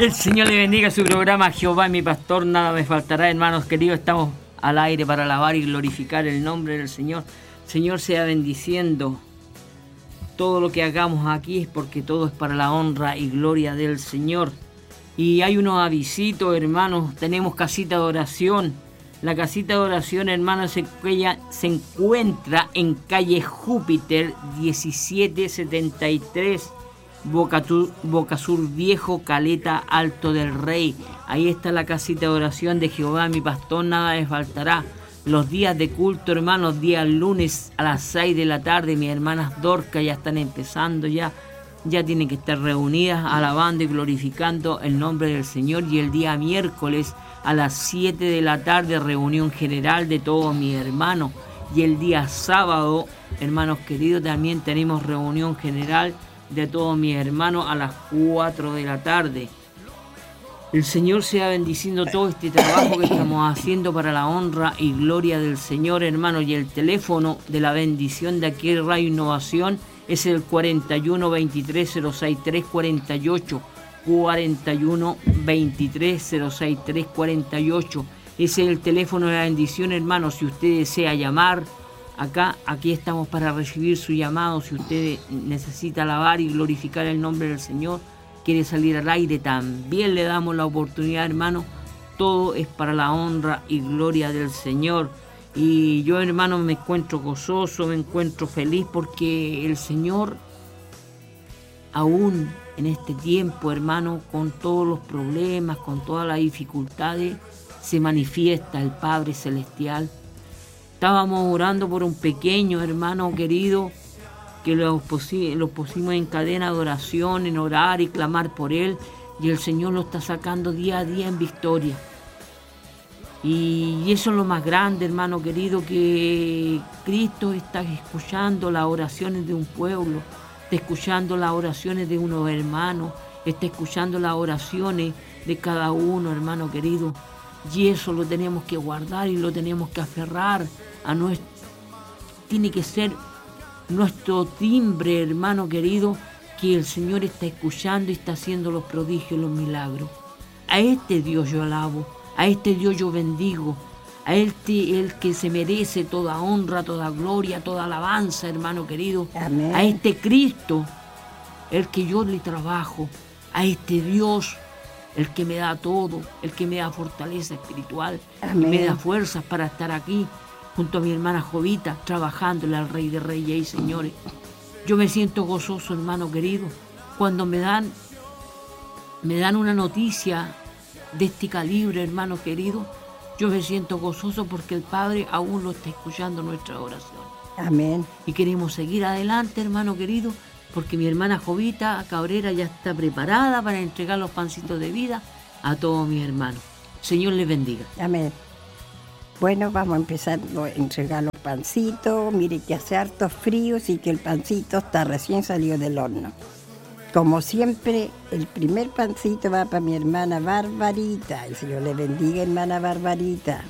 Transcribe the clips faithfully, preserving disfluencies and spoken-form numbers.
El Señor le bendiga su programa Jehová es mi pastor, nada me faltará, hermanos queridos. Estamos al aire para alabar y glorificar el nombre del Señor. Señor sea bendiciendo. Todo lo que hagamos aquí es porque todo es para la honra y gloria del Señor. Y hay unos avisitos, hermanos. Tenemos casita de oración. La casita de oración, hermanos, se, se encuentra en calle Júpiter diecisiete setenta y tres, Boca, Boca Sur Viejo, Caleta, Alto del Rey. Ahí está la casita de oración de Jehová, mi pastor, nada me faltará. Los días de culto, hermanos, días lunes a las seis de la tarde, mis hermanas Dorca ya están empezando, ya, ya tienen que estar reunidas, alabando y glorificando el nombre del Señor. Y el día miércoles a las siete de la tarde, reunión general de todos mis hermanos. Y el día sábado, hermanos queridos, también tenemos reunión general de todos mis hermanos a las cuatro de la tarde. El Señor sea bendiciendo todo este trabajo que estamos haciendo para la honra y gloria del Señor, hermanos. Y el teléfono de la bendición de aquí en Radio Innovación es el cuarenta y uno veintitrés cero sesenta y tres cuarenta y ocho. cuarenta y uno veintitrés cero sesenta y tres cuarenta y ocho. Ese es el teléfono de la bendición, hermanos. Si usted desea llamar, acá, aquí estamos para recibir su llamado. Si usted necesita alabar y glorificar el nombre del Señor, quiere salir al aire, también le damos la oportunidad, hermano. Todo es para la honra y gloria del Señor. Y yo, hermano, me encuentro gozoso, me encuentro feliz porque el Señor, aún en este tiempo, hermano, con todos los problemas, con todas las dificultades, se manifiesta el Padre Celestial. Estábamos orando por un pequeño hermano querido que los pusimos en cadena de oración, en orar y clamar por él, y el Señor lo está sacando día a día en victoria. Y eso es lo más grande, hermano querido, que Cristo está escuchando las oraciones de un pueblo, está escuchando las oraciones de unos hermanos, está escuchando las oraciones de cada uno, hermano querido. Y eso lo tenemos que guardar y lo tenemos que aferrar a nuestro... Tiene que ser nuestro timbre, hermano querido, que el Señor está escuchando y está haciendo los prodigios, los milagros. A este Dios yo alabo, a este Dios yo bendigo, a este el que se merece toda honra, toda gloria, toda alabanza, hermano querido. Amén. A este Cristo, el que yo le trabajo, a este Dios, el que me da todo, el que me da fortaleza espiritual, Amén. me da fuerzas para estar aquí junto a mi hermana Jovita, trabajándole al Rey de Reyes y Señores. Yo me siento gozoso, hermano querido, cuando me dan, me dan una noticia de este calibre, hermano querido. Yo me siento gozoso porque el Padre aún lo está escuchando nuestra oración. Amén. Y queremos seguir adelante, hermano querido, porque mi hermana Jovita Cabrera ya está preparada para entregar los pancitos de vida a todos mis hermanos. Señor les bendiga. Amén. Bueno, vamos a empezar a entregar los pancitos. Mire que hace harto frío, y que el pancito está recién salido del horno. Como siempre, el primer pancito va para mi hermana Barbarita. El Señor le bendiga, hermana Barbarita.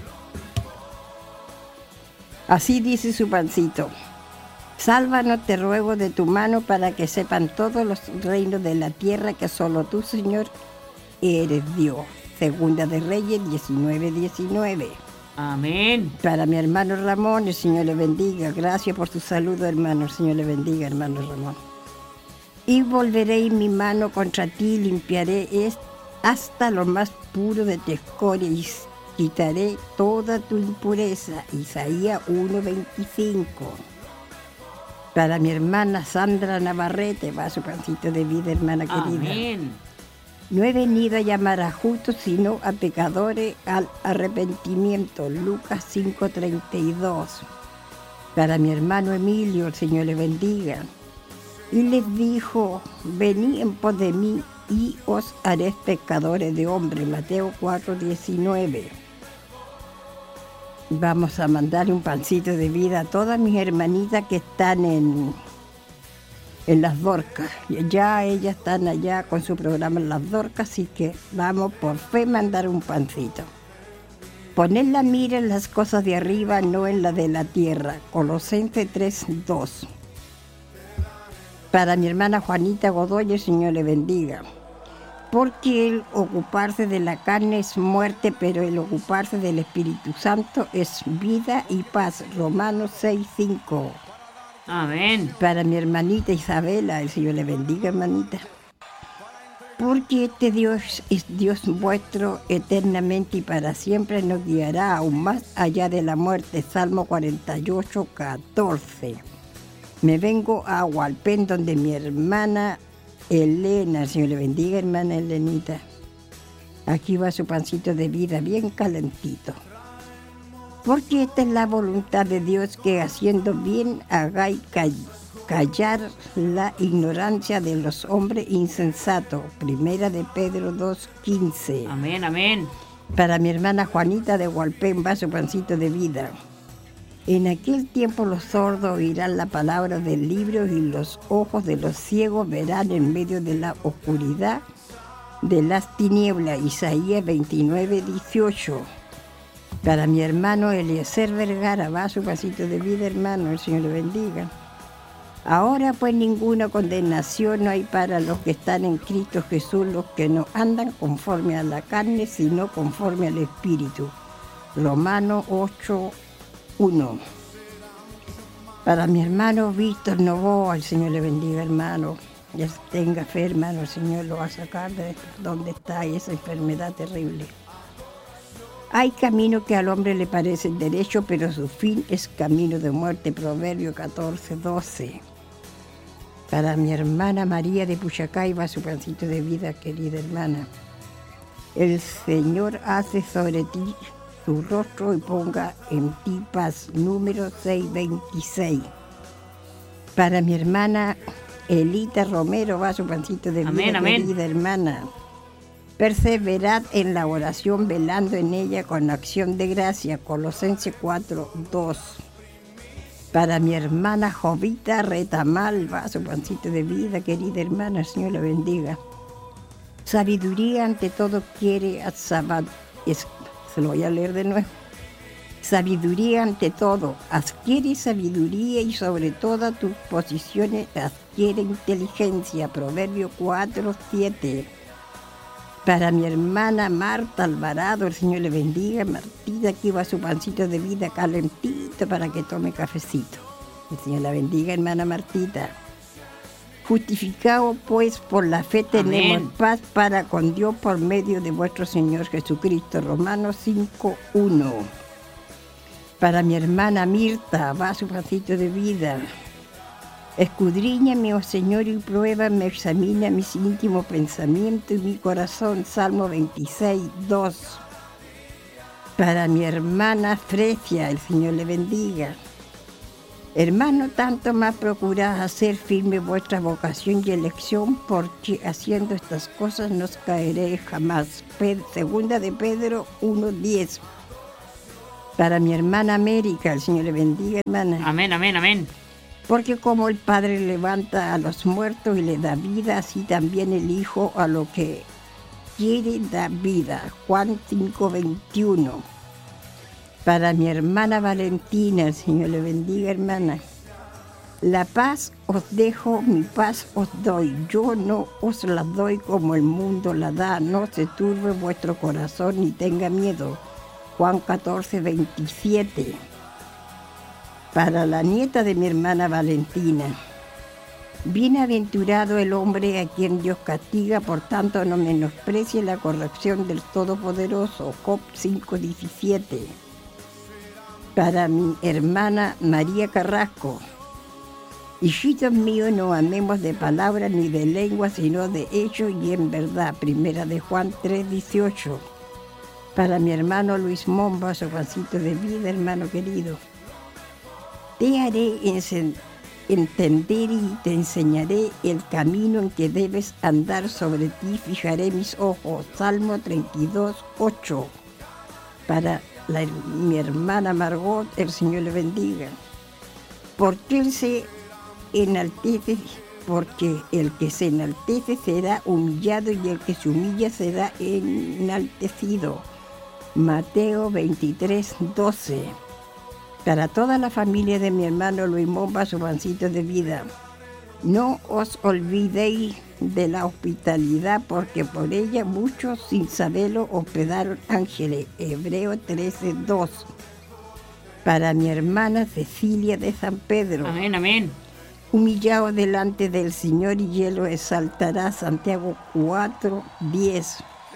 Así dice su pancito. Sálvanos, te ruego, de tu mano, para que sepan todos los reinos de la tierra que solo tú, Señor, eres Dios. Segunda de Reyes diecinueve diecinueve. Amén. Para mi hermano Ramón, el Señor le bendiga. Gracias por su saludo, hermano. El Señor le bendiga, hermano Ramón. Y volveré mi mano contra ti, limpiaré hasta lo más puro de tu escoria y quitaré toda tu impureza. Isaías uno veinticinco. Para mi hermana Sandra Navarrete, va su pancito de vida, hermana querida. Amén. No he venido a llamar a justos, sino a pecadores al arrepentimiento. Lucas cinco treinta y dos. Para mi hermano Emilio, el Señor le bendiga. Y les dijo, venid en pos de mí y os haré pescadores de hombres. Mateo cuatro diecinueve. Vamos a mandarle un pancito de vida a todas mis hermanitas que están en, en Las Dorcas. Ya ellas están allá con su programa en Las Dorcas, así que vamos por fe mandar un pancito. Poned la mira en las cosas de arriba, no en la de la tierra. Colosenses tres dos. Para mi hermana Juanita Godoy, el Señor le bendiga. Porque el ocuparse de la carne es muerte, pero el ocuparse del Espíritu Santo es vida y paz. Romanos seis, cinco. Amén. Para mi hermanita Isabela, el Señor le bendiga, hermanita. Porque este Dios es Dios vuestro eternamente y para siempre nos guiará aún más allá de la muerte. Salmo cuarenta y ocho, catorce. Me vengo a Hualpén, donde mi hermana Elena, el Señor le bendiga, hermana Elenita. Aquí va su pancito de vida bien calentito. Porque esta es la voluntad de Dios, que haciendo bien hagáis callar la ignorancia de los hombres insensatos. Primera de Pedro dos, quince. Amén, amén. Para mi hermana Juanita de Hualpén va su pancito de vida. En aquel tiempo los sordos oirán la palabra del libro y los ojos de los ciegos verán en medio de la oscuridad de las tinieblas. Isaías veintinueve, dieciocho. Para mi hermano Eliezer Vergara va su pasito de vida, hermano, el Señor le bendiga. Ahora pues ninguna condenación no hay para los que están en Cristo Jesús, los que no andan conforme a la carne, sino conforme al Espíritu. Romanos ocho, uno. Para mi hermano Víctor Novoa, el Señor le bendiga, hermano. Ya tenga fe, hermano, el Señor lo va a sacar de donde está esa enfermedad terrible. Hay camino que al hombre le parece derecho, pero su fin es camino de muerte. Proverbio catorce, doce. Para mi hermana María de Puchacay va su pancito de vida, querida hermana. El Señor hace sobre ti su rostro y ponga en ti paz. Número seiscientos veintiséis. Para mi hermana Elita Romero va su pancito de vida, amén, amén. Querida hermana. Perseverad en la oración, velando en ella con acción de gracia. Colosenses cuatro, dos. Para mi hermana Jovita Retamal va su pancito de vida, querida hermana, el Señor la bendiga. Sabiduría ante todo quiere a Sabat. Es, se lo voy a leer de nuevo. Sabiduría ante todo, adquiere sabiduría y sobre todas tus posiciones adquiere inteligencia. Proverbio cuatro, siete. Para mi hermana Marta Alvarado, el Señor le bendiga. Martita, aquí va su pancito de vida calentito para que tome cafecito. El Señor la bendiga, hermana Martita. Justificado pues por la fe tenemos amén. Paz para con Dios por medio de vuestro Señor Jesucristo. Romanos cinco, uno. Para mi hermana Mirta, va su pancito de vida. Escudriñame, oh Señor, y pruébame, examina mis íntimos pensamientos y mi corazón. Salmo veintiséis, dos. Para mi hermana Frecia, el Señor le bendiga. Hermano, tanto más procurad hacer firme vuestra vocación y elección, porque haciendo estas cosas no caeréis jamás. Segunda de Pedro uno, diez. Para mi hermana América, el Señor le bendiga, hermana. Amén, amén, amén. Porque como el Padre levanta a los muertos y le da vida, así también el Hijo a lo que quiere da vida. Juan cinco, veintiuno. Para mi hermana Valentina, el Señor le bendiga, hermana. La paz os dejo, mi paz os doy. Yo no os la doy como el mundo la da. No se turbe vuestro corazón ni tenga miedo. Juan catorce, veintisiete. Para la nieta de mi hermana Valentina. Bienaventurado el hombre a quien Dios castiga, por tanto no menosprecie la corrección del Todopoderoso. Job cinco, diecisiete. Para mi hermana María Carrasco. Hijitos míos, no amemos de palabra ni de lengua, sino de hecho y en verdad. Primera de Juan tres, dieciocho. Para mi hermano Luis Momba, su pancito de vida, hermano querido. Te haré entender y te enseñaré el camino en que debes andar, sobre ti fijaré mis ojos. Salmo treinta y dos, ocho. Para la, mi hermana Margot, el Señor le bendiga. Porque él se enaltece, porque el que se enaltece será humillado y el que se humilla será enaltecido. Mateo veintitrés, doce. Para toda la familia de mi hermano Luis Momba, su pancito de vida. No os olvidéis de la hospitalidad, porque por ella muchos sin saberlo hospedaron ángeles. Hebreo trece, dos. Para mi hermana Cecilia de San Pedro. Amén, amén. Humillado delante del Señor y él lo exaltará. Santiago cuatro, diez.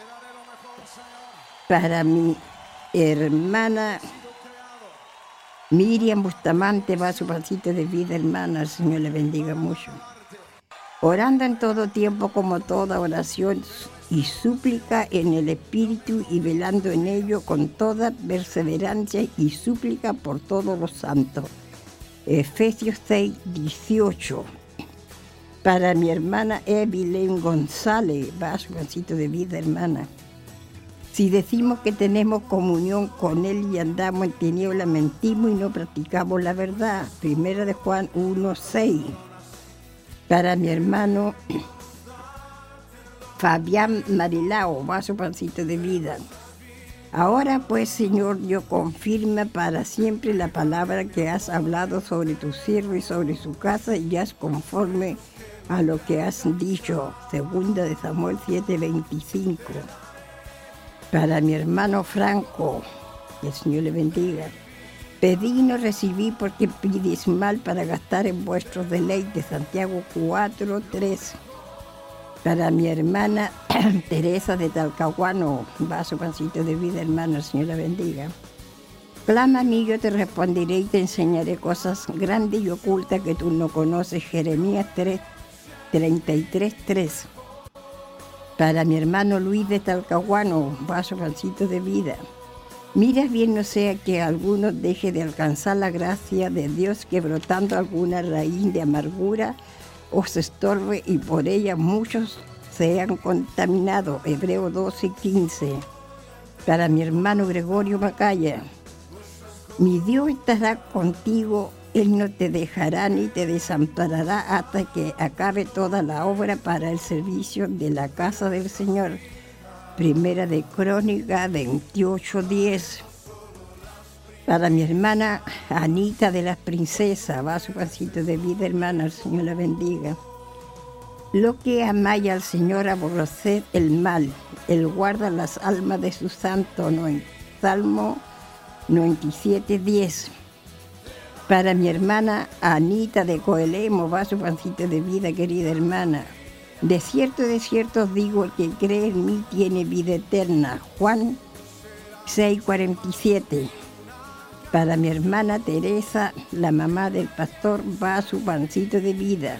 Para mi hermana Miriam Bustamante, va a su pasito de vida, hermana, el Señor le bendiga mucho. Orando en todo tiempo, como toda oración y súplica en el Espíritu, y velando en ello con toda perseverancia y súplica por todos los santos. Efesios seis, dieciocho. Para mi hermana Evelyn González, va a su pasito de vida, hermana. Si decimos que tenemos comunión con Él y andamos en tinieblas, mentimos y no practicamos la verdad. Primera de Juan uno, seis. Para mi hermano Fabián Marilao, va su pancito de vida. Ahora pues, Señor, Dios, confirma para siempre la palabra que has hablado sobre tu siervo y sobre su casa, y haz conforme a lo que has dicho. Segunda de Samuel siete, veinticinco. Para mi hermano Franco, que el Señor le bendiga. Pedí y no recibí, porque pidís mal para gastar en vuestros deleites. Santiago cuatro, tres. Para mi hermana Teresa de Talcahuano, va su pancito de vida, hermana, el Señor la bendiga. Clama a mí, yo te responderé y te enseñaré cosas grandes y ocultas que tú no conoces. Jeremías tres, treinta y tres, tres. Para mi hermano Luis de Talcahuano, va su pancito de vida. Mira bien, no sea que alguno deje de alcanzar la gracia de Dios, que brotando alguna raíz de amargura os estorbe y por ella muchos sean contaminados. Hebreo doce, quince. Para mi hermano Gregorio Macaya. Mi Dios estará contigo, Él no te dejará ni te desamparará hasta que acabe toda la obra para el servicio de la casa del Señor. Primera de Crónica veintiocho, diez. Para mi hermana Anita de las Princesas, va su pasito de vida, hermana, el Señor la bendiga. Lo que amáis al Señor, aborreced el mal. Él guarda las almas de sus santos. No, en Salmo noventa y siete, diez. Para mi hermana Anita de Coelemo, va su pancito de vida, querida hermana. De cierto, de cierto os digo, el que cree en mí tiene vida eterna. Juan seis, cuarenta y siete. Para mi hermana Teresa, la mamá del pastor, va su pancito de vida.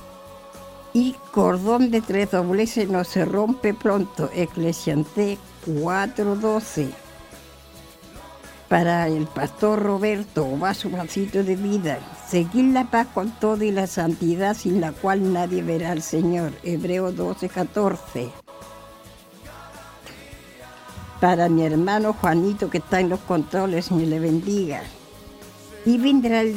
Y cordón de tres dobleces no se rompe pronto. Eclesiastés cuatro, doce. Para el pastor Roberto, va su pancito de vida. Seguir la paz con todo y la santidad, sin la cual nadie verá al Señor. Hebreo doce, catorce. Para mi hermano Juanito, que está en los controles, Señor le bendiga. Y vendrá el